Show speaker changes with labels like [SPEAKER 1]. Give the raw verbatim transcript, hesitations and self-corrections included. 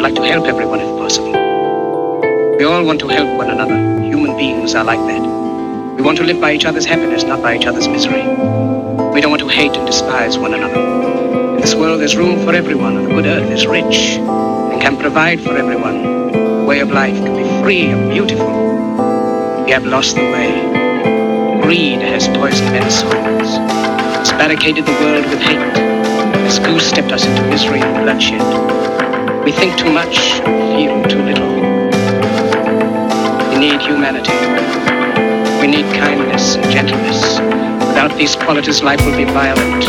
[SPEAKER 1] like to help everyone if possible. We all want to help one another. Human beings are like that. We want to live by each other's happiness, not by each other's misery. We don't want to hate and despise one another. In this world, there's room for everyone, and the good earth is rich and can provide for everyone. The way of life can be free and beautiful. We have lost the way. Greed has poisoned men's souls. It's barricaded the world with hate. It's goose-stepped us into misery and bloodshed. We think too much, feel too little. We need humanity. We need kindness and gentleness. Without these qualities, life will be violent.